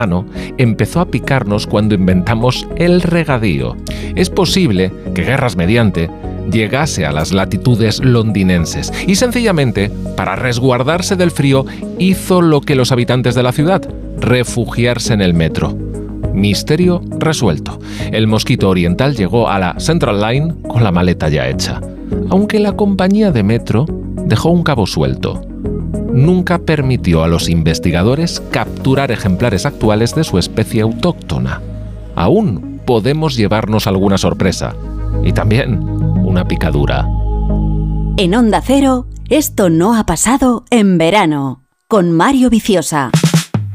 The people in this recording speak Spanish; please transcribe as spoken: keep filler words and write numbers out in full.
empezó a picarnos cuando inventamos el regadío. Es posible que, guerras mediante, llegase a las latitudes londinenses y sencillamente, para resguardarse del frío, hizo lo que los habitantes de la ciudad: refugiarse en el metro. Misterio resuelto. El mosquito oriental llegó a la Central Line con la maleta ya hecha. Aunque la compañía de metro dejó un cabo suelto: nunca permitió a los investigadores capturar ejemplares actuales de su especie autóctona. Aún podemos llevarnos alguna sorpresa y también una picadura. En Onda Cero, esto no ha pasado en verano, con Mario Viciosa.